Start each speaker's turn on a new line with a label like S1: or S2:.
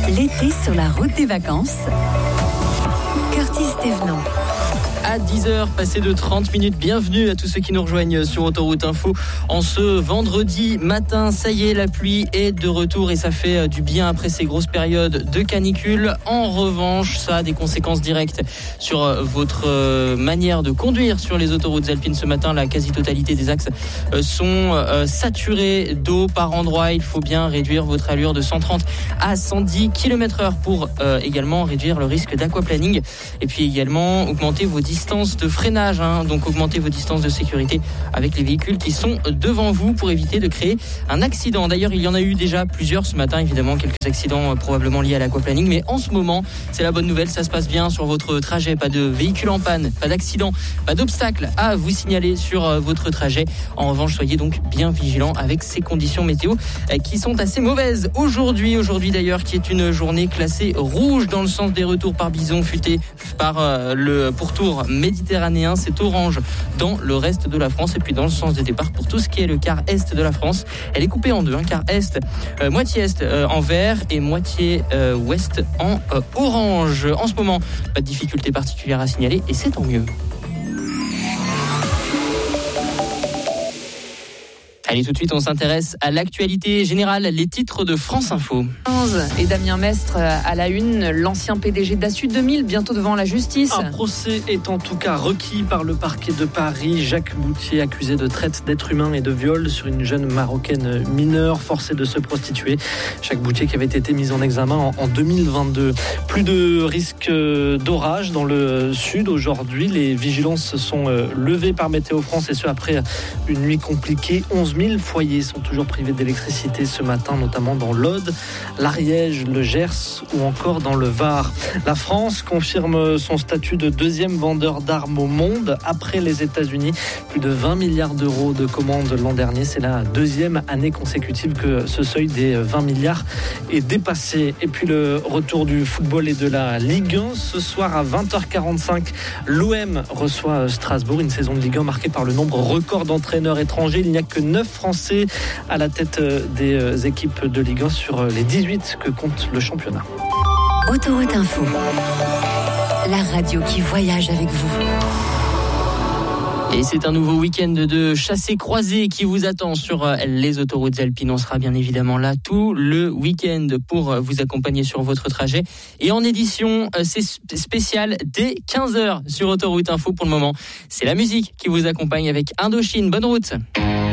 S1: L'été sur la route des vacances. Curtis Thévenot.
S2: À 10h, passé de 30 minutes, bienvenue à tous ceux qui nous rejoignent sur Autoroute Info. En ce vendredi matin, ça y est, la pluie est de retour et ça fait du bien après ces grosses périodes de canicule. En revanche, ça a des conséquences directes sur votre manière de conduire sur les autoroutes alpines. Ce matin, la quasi-totalité des axes sont saturés d'eau par endroits. Il faut bien réduire votre allure de 130 à 110 km/h pour également réduire le risque d'aquaplaning et puis également augmenter vos distances de freinage, donc augmentez vos distances de sécurité avec les véhicules qui sont devant vous pour éviter de créer un accident. D'ailleurs, il y en a eu déjà plusieurs ce matin, évidemment, quelques accidents probablement liés à l'aquaplaning, mais en ce moment, c'est la bonne nouvelle, ça se passe bien sur votre trajet, pas de véhicule en panne, pas d'accident, pas d'obstacle à vous signaler sur votre trajet. En revanche, soyez donc bien vigilants avec ces conditions météo qui sont assez mauvaises. Aujourd'hui d'ailleurs, qui est une journée classée rouge dans le sens des retours par bison futé par le pourtour méditerranéen, c'est orange dans le reste de la France et puis dans le sens des départs pour tout ce qui est le quart est de la France. Elle est coupée en deux, quart est, moitié est en vert et moitié ouest en orange. En ce moment, pas de difficulté particulière à signaler et c'est tant mieux. Allez, tout de suite, on s'intéresse à l'actualité générale, les titres de France Info.
S3: Et Damien Mestre à la une, l'ancien PDG d'Assu 2000, bientôt devant la justice.
S4: Un procès est en tout cas requis par le parquet de Paris. Jacques Boutier, accusé de traite d'êtres humains et de viol sur une jeune Marocaine mineure forcée de se prostituer. Jacques Boutier qui avait été mis en examen en 2022. Plus de risque d'orage dans le sud aujourd'hui. Les vigilances sont levées par Météo France et ce après une nuit compliquée. 11 000 foyers sont toujours privés d'électricité ce matin, notamment dans l'Aude, l'Ariège, le Gers ou encore dans le Var. La France confirme son statut de deuxième vendeur d'armes au monde après les États-Unis. Plus de 20 milliards d'euros de commandes l'an dernier. C'est la deuxième année consécutive que ce seuil des 20 milliards est dépassé. Et puis le retour du football et de la Ligue 1. Ce soir à 20h45, l'OM reçoit Strasbourg. Une saison de Ligue 1 marquée par le nombre record d'entraîneurs étrangers. Il n'y a que 9 Français à la tête des équipes de Ligue 1 sur les 18 que compte le championnat.
S1: Autoroute Info, la radio qui voyage avec vous.
S2: Et c'est un nouveau week-end de chassé-croisé qui vous attend sur les autoroutes alpines. On sera bien évidemment là tout le week-end pour vous accompagner sur votre trajet. Et en édition, c'est spécial dès 15h sur Autoroute Info pour le moment. C'est la musique qui vous accompagne avec Indochine. Bonne route.